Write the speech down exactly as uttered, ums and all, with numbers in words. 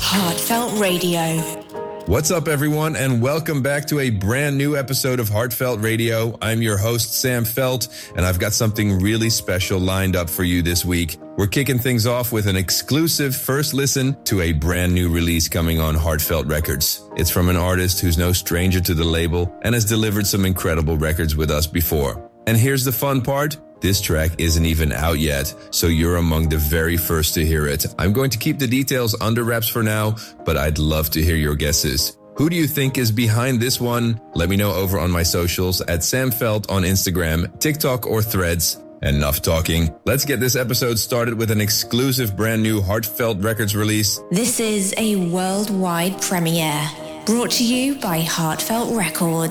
Heartfelt Radio. What's up, everyone, and welcome back to a brand new episode of Heartfelt Radio. I'm your host, Sam Felt, and I've got something really special lined up for you this week. We're kicking things off with an exclusive first listen to a brand new release coming on Heartfelt Records. It's from an artist who's no stranger to the label and has delivered some incredible records with us before. And here's the fun part. This track isn't even out yet, so you're among the very first to hear it. I'm going to keep the details under wraps for now, but I'd love to hear your guesses. Who do you think is behind this one? Let me know over on my socials at Sam Felt on Instagram, TikTok, or Threads. Enough talking. Let's get this episode started with an exclusive brand new Heartfelt Records release. This is a worldwide premiere, brought to you by Heartfelt Records.